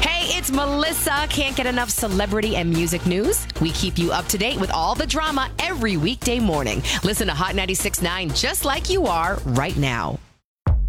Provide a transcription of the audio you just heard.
Hey, it's Melissa. Can't get enough celebrity and music news? We keep you up to date with all the drama every weekday morning. Listen to Hot 96.9 just like you are right now.